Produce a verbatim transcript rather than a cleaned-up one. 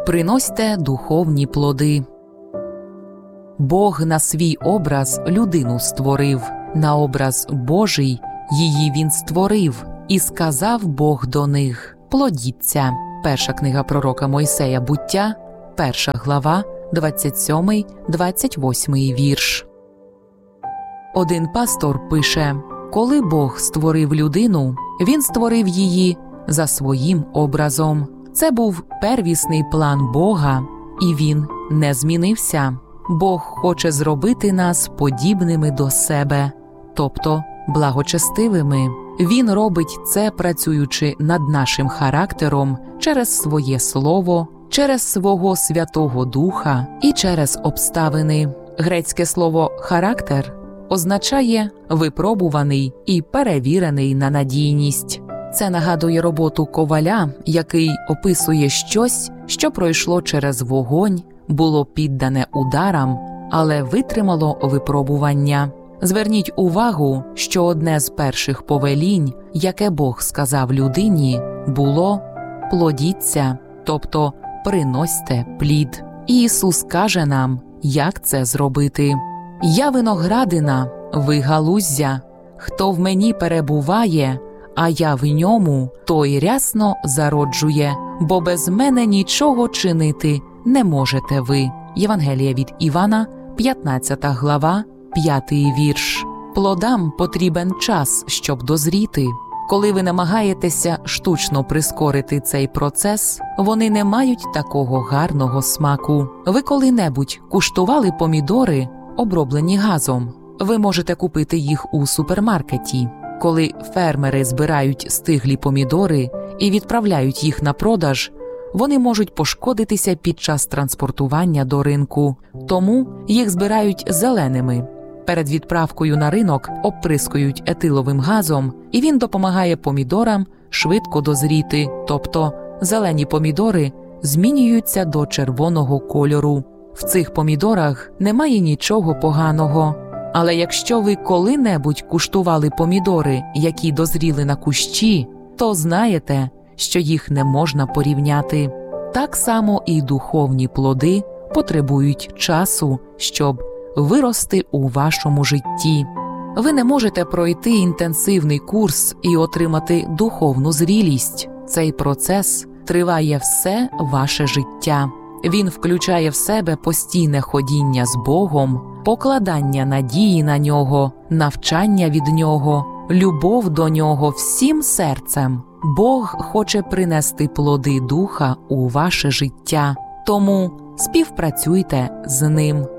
Приносьте духовні плоди. Бог на свій образ людину створив, на образ Божий її він створив, і сказав Бог до них: плодіться. Перша книга пророка Мойсея Буття, перша глава, двадцять сьомий - двадцять восьмий вірш. Один пастор пише: коли Бог створив людину, він створив її за своїм образом. Це був первісний план Бога, і він не змінився. Бог хоче зробити нас подібними до себе, тобто благочестивими. Він робить це, працюючи над нашим характером через своє слово, через свого Святого Духа і через обставини. Грецьке слово «характер» означає «випробуваний» і «перевірений на надійність». Це нагадує роботу коваля, який описує щось, що пройшло через вогонь, було піддане ударам, але витримало випробування. Зверніть увагу, що одне з перших повелінь, яке Бог сказав людині, було «плодіться», тобто «приносьте плід». І Ісус каже нам, як це зробити. «Я виноградина, ви галуздя, хто в мені перебуває, а я в ньому, той рясно зароджує, бо без мене нічого чинити не можете ви». Євангеліє від Івана, п'ятнадцята глава, п'ятий вірш. Плодам потрібен час, щоб дозріти. Коли ви намагаєтеся штучно прискорити цей процес, вони не мають такого гарного смаку. Ви коли-небудь куштували помідори, оброблені газом? Ви можете купити їх у супермаркеті. Коли фермери збирають стиглі помідори і відправляють їх на продаж, вони можуть пошкодитися під час транспортування до ринку, тому їх збирають зеленими. Перед відправкою на ринок обприскують етиловим газом, і він допомагає помідорам швидко дозріти, тобто зелені помідори змінюються до червоного кольору. В цих помідорах немає нічого поганого. Але якщо ви коли-небудь куштували помідори, які дозріли на кущі, то знаєте, що їх не можна порівняти. Так само і духовні плоди потребують часу, щоб вирости у вашому житті. Ви не можете пройти інтенсивний курс і отримати духовну зрілість. Цей процес триває все ваше життя. Він включає в себе постійне ходіння з Богом, покладання надії на Нього, навчання від Нього, любов до Нього всім серцем. Бог хоче принести плоди Духа у ваше життя, тому співпрацюйте з Ним.